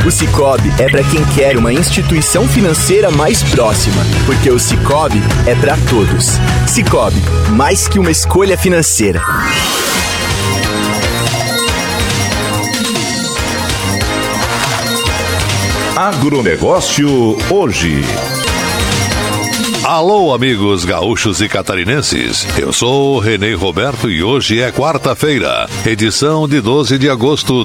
O Sicoob é para quem quer uma instituição financeira mais próxima, porque o Sicoob é para todos. Sicoob, mais que uma escolha financeira. Agronegócio hoje. Alô, amigos gaúchos e catarinenses. Eu sou o Renê Roberto e hoje é quarta-feira, edição de 12 de agosto de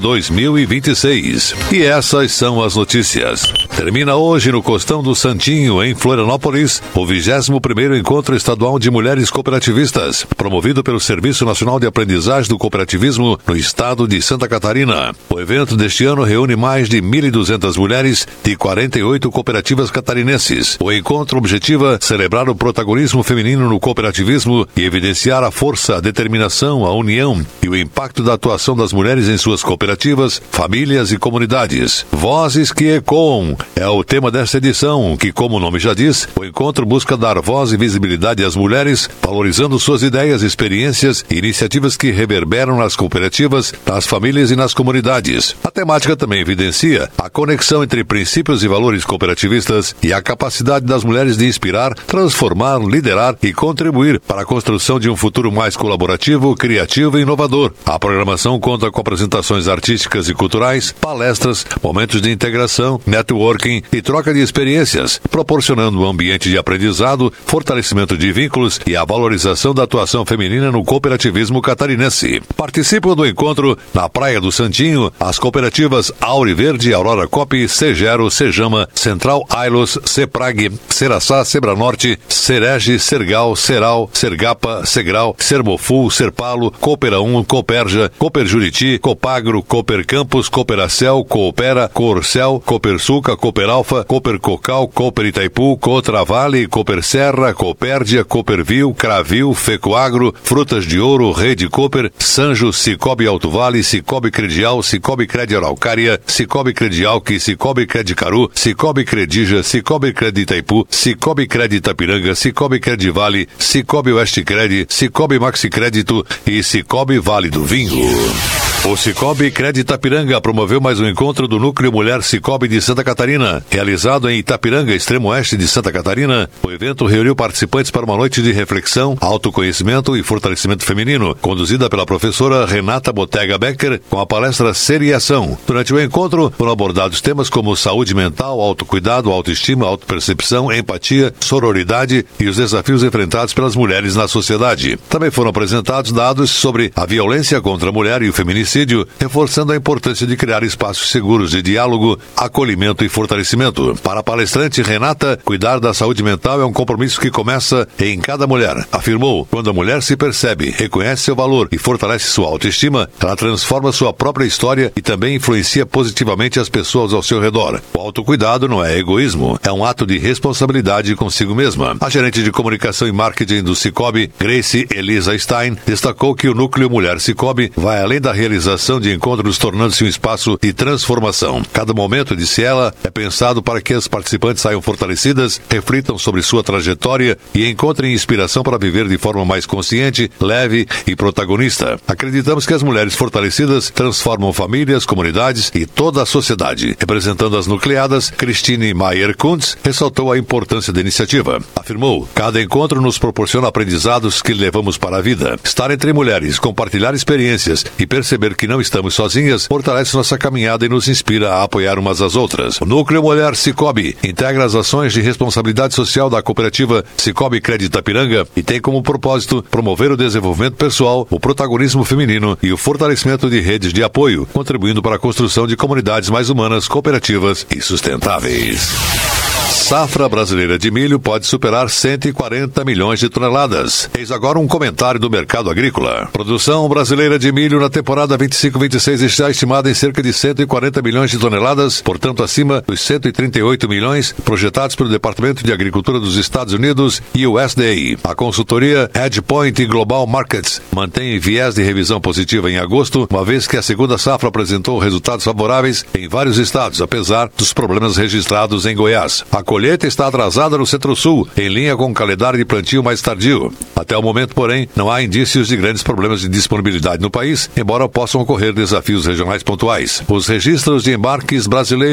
2026. E essas são as notícias. Termina hoje no Costão do Santinho, em Florianópolis, o 21º Encontro Estadual de Mulheres Cooperativistas, promovido pelo Serviço Nacional de Aprendizagem do Cooperativismo no estado de Santa Catarina. O evento deste ano reúne mais de 1.200 mulheres de 48 cooperativas catarinenses. O encontro objetiva celebrar o protagonismo feminino no cooperativismo e evidenciar a força, a determinação, a união e o impacto da atuação das mulheres em suas cooperativas, famílias e comunidades. Vozes que ecoam é o tema desta edição, que, como o nome já diz, o encontro busca dar voz e visibilidade às mulheres, valorizando suas ideias, experiências e iniciativas que reverberam nas cooperativas, nas famílias e nas comunidades. A temática também evidencia a conexão entre princípios e valores cooperativistas e a capacidade das mulheres de inspirar, transformar, liderar e contribuir para a construção de um futuro mais colaborativo, criativo e inovador. A programação conta com apresentações artísticas e culturais, palestras, momentos de integração, networking e troca de experiências, proporcionando um ambiente de aprendizado, fortalecimento de vínculos e a valorização da atuação feminina no cooperativismo catarinense. Participam do encontro, na Praia do Santinho, as cooperativas Auriverde, Aurora Coop, Segero, Sejama, Central Ailos, Seprag, Seraçá, Sebranorte, Serege, Sergal, Seral, Sergapa, Segral, Sermoful, Serpalo, Coopera 1, Cooperja, Cooper Juriti, Copagro, Cooper Campus, Cooperacel, Coopera, Corcel, Coopersuca, Cooper Alfa, Cooper Cocal, Cooper Itaipu, Cotravale, Cooper Serra, Coopérdia, Cooperville, Cravil, Fecoagro, Frutas de Ouro, Rede Cooper, Sanjo, Cicobi Alto Vale, Cicobi Credial, Cicobi Credi Araucária, Cicobi Credialque, Cicobi Credicaru, Cicobi Credija, Cicobi Credi Itaipu, Cicobi Credi Itapiranga, Cicobi Credi Vale, Cicobi Oeste Credi, Cicobi Maxi Crédito e Cicobi Vale do Vinho. O Cicobi Credi Itapiranga promoveu mais um encontro do Núcleo Mulher Cicobi de Santa Catarina. Realizado em Itapiranga, extremo oeste de Santa Catarina, o evento reuniu participantes para uma noite de reflexão, autoconhecimento e fortalecimento feminino, conduzida pela professora Renata Botega Becker, com a palestra Ser e Ação. Durante o encontro, foram abordados temas como saúde mental, autocuidado, autoestima, autopercepção, empatia, sororidade e os desafios enfrentados pelas mulheres na sociedade. Também foram apresentados dados sobre a violência contra a mulher e o feminicídio, reforçando a importância de criar espaços seguros de diálogo, acolhimento e fortalecimento. Para a palestrante Renata, cuidar da saúde mental é um compromisso que começa em cada mulher. Afirmou, quando a mulher se percebe, reconhece seu valor e fortalece sua autoestima, ela transforma sua própria história e também influencia positivamente as pessoas ao seu redor. O autocuidado não é egoísmo, é um ato de responsabilidade consigo mesma. A gerente de comunicação e marketing do Cicobi, Grace Elisa Stein, destacou que o Núcleo Mulher Cicobi vai além da realização de encontros, tornando-se um espaço de transformação. Cada momento, disse ela, é pensado para que as participantes saiam fortalecidas, reflitam sobre sua trajetória e encontrem inspiração para viver de forma mais consciente, leve e protagonista. Acreditamos que as mulheres fortalecidas transformam famílias, comunidades e toda a sociedade. Representando as nucleadas, Christine Maier-Kuntz ressaltou a importância da iniciativa. Afirmou, cada encontro nos proporciona aprendizados que levamos para a vida. Estar entre mulheres, compartilhar experiências e perceber que não estamos sozinhas fortalece nossa caminhada e nos inspira a apoiar umas às outras. O Núcleo Mulher Cicobi integra as ações de responsabilidade social da cooperativa Cicobi Credi Itapiranga e tem como propósito promover o desenvolvimento pessoal, o protagonismo feminino e o fortalecimento de redes de apoio, contribuindo para a construção de comunidades mais humanas, cooperativas e sustentáveis. Safra brasileira de milho pode superar 140 milhões de toneladas. Eis agora um comentário do mercado agrícola. Produção brasileira de milho na temporada 25-26 está estimada em cerca de 140 milhões de toneladas, portanto acima dos 138 milhões projetados pelo Departamento de Agricultura dos Estados Unidos e o USDA. A consultoria EdgePoint Global Markets mantém viés de revisão positiva em agosto, uma vez que a segunda safra apresentou resultados favoráveis em vários estados, apesar dos problemas registrados em Goiás. A colheita está atrasada no Centro-Sul, em linha com o calendário de plantio mais tardio. Até o momento, porém, não há indícios de grandes problemas de disponibilidade no país, embora possam ocorrer desafios regionais pontuais. Os registros de embarques brasileiros